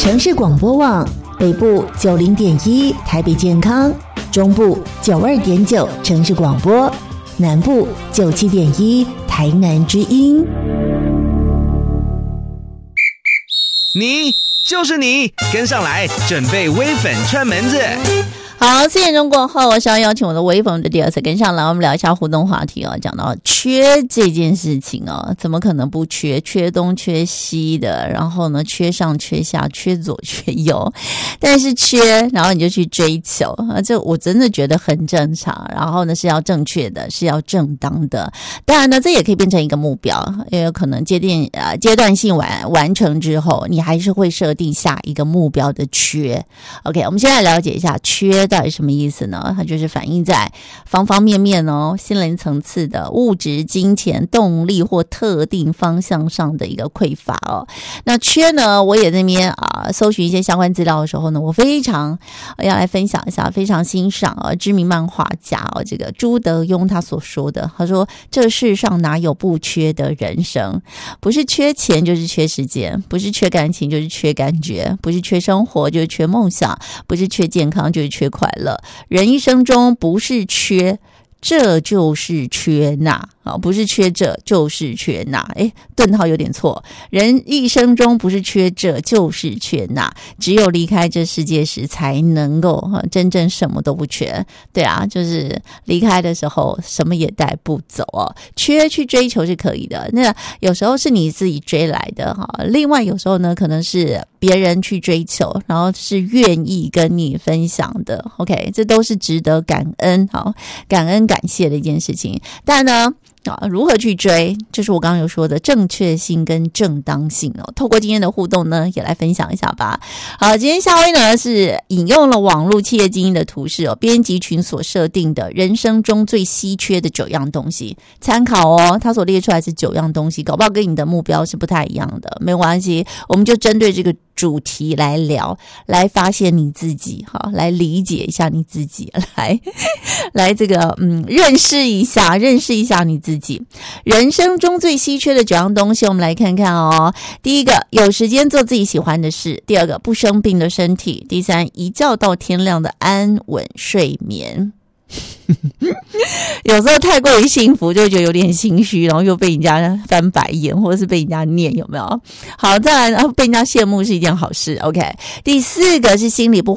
城市广播网北部90.1台北健康，中部92.9城市广播，南部97.1台南之音。 你就是你，跟上来，准备微粉串门子。 好，4点钟过后，我是要邀请我的微粉的第二次跟上来，我们聊一下互动话题哦。讲到缺这件事情哦，怎么可能不缺？缺东缺西的，然后呢，缺上缺下，缺左缺右，但是缺，然后你就去追求啊，这我真的觉得很正常。然后呢，是要正确的，是要正当的。当然呢，这也可以变成一个目标，也有可能阶段性完成之后，你还是会设定下一个目标的缺。OK， 我们先来了解一下缺到底什么意思呢？它就是反映在方方面面哦，心灵层次的物质、金钱、动力或特定方向上的一个匮乏哦。那缺呢，我也在那边搜寻一些相关资料的时候呢，我非常要来分享一下，非常欣赏知名漫画家这个朱德庸他所说的，他说这世上哪有不缺的人生？不是缺钱就是缺时间，不是缺感情就是缺感觉，不是缺生活就是缺梦想，不是缺健康就是缺快乐。人一生中不是缺这就是缺那不是缺这就是缺那，顿号有点错。人一生中不是缺这就是缺那，只有离开这世界时才能够真正什么都不缺。对啊，就是离开的时候什么也带不走哦。缺去追求是可以的，那有时候是你自己追来的另外有时候呢，可能是别人去追求，然后是愿意跟你分享的。OK， 这都是值得感恩感恩感谢的一件事情。但呢如何去追，就是我刚刚有说的正确性跟正当性透过今天的互动呢，也来分享一下吧。好，今天夏威呢是引用了网络企业精英的图示编辑群所设定的人生中最稀缺的9样东西，参考他所列出来是9样东西，搞不好跟你的目标是不太一样的，没关系，我们就针对这个主题来聊，来发现你自己来理解一下你自己，来这个认识一下你自己。人生中最稀缺的9样东西，我们来看看第一个，有时间做自己喜欢的事；第二个，不生病的身体；第三，一觉到天亮的安稳睡眠。有时候太过于幸福就觉得有点心虚，然后又被人家翻白眼或者是被人家念，有没有？好，再来被人家羡慕是一件好事。 OK， 第4个是心里不